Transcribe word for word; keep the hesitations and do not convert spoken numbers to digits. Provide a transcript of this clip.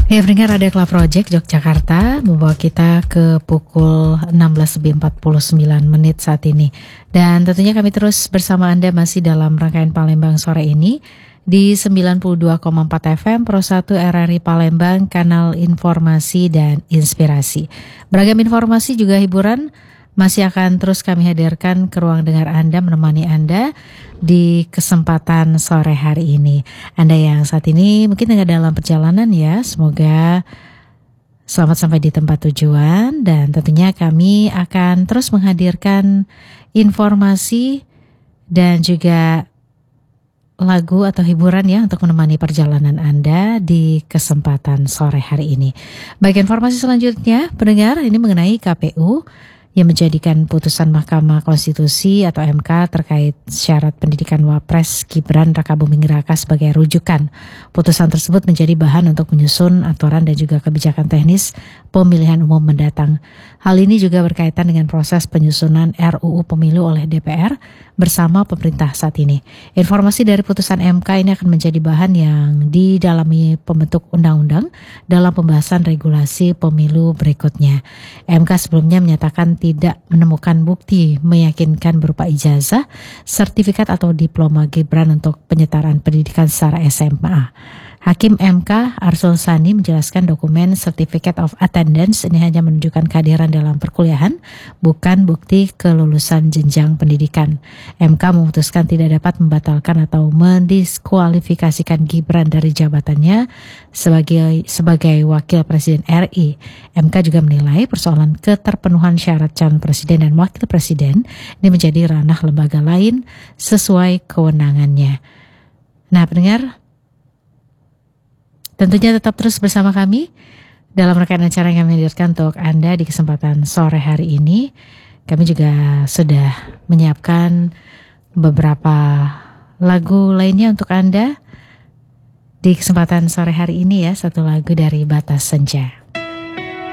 Ya, pendengar Radio Club Project Yogyakarta membawa kita ke pukul enam belas lebih empat puluh sembilan menit saat ini. Dan tentunya kami terus bersama Anda masih dalam rangkaian Palembang sore ini di sembilan puluh dua koma empat F M Pro satu R R I Palembang, kanal informasi dan inspirasi. Beragam informasi juga hiburan masih akan terus kami hadirkan ke ruang dengar Anda, menemani Anda di kesempatan sore hari ini. Anda yang saat ini mungkin tengah dalam perjalanan ya, semoga selamat sampai di tempat tujuan. Dan tentunya kami akan terus menghadirkan informasi dan juga lagu atau hiburan ya untuk menemani perjalanan Anda di kesempatan sore hari ini. Baik, informasi selanjutnya pendengar ini mengenai K P U yang menjadikan putusan Mahkamah Konstitusi atau M K terkait syarat pendidikan Wapres Gibran Rakabuming Raka sebagai rujukan. Putusan tersebut menjadi bahan untuk menyusun aturan dan juga kebijakan teknis pemilihan umum mendatang. Hal ini juga berkaitan dengan proses penyusunan R U U Pemilu oleh D P R bersama pemerintah saat ini. Informasi dari putusan M K ini akan menjadi bahan yang didalami pembentuk undang-undang dalam pembahasan regulasi pemilu berikutnya. M K sebelumnya menyatakan tidak menemukan bukti meyakinkan berupa ijazah, sertifikat atau diploma Gibran untuk penyetaraan pendidikan secara S M A. Hakim M K Arsul Sani menjelaskan dokumen Certificate of Attendance ini hanya menunjukkan kehadiran dalam perkuliahan, bukan bukti kelulusan jenjang pendidikan. M K memutuskan tidak dapat membatalkan atau mendiskualifikasikan Gibran dari jabatannya sebagai sebagai wakil presiden R I. M K juga menilai persoalan keterpenuhan syarat calon presiden dan wakil presiden ini menjadi ranah lembaga lain sesuai kewenangannya. Nah, pendengar, tentunya tetap terus bersama kami dalam rangkaian acara yang kami hadirkan untuk Anda di kesempatan sore hari ini. Kami juga sudah menyiapkan beberapa lagu lainnya untuk Anda di kesempatan sore hari ini ya. Satu lagu dari Batas Senja.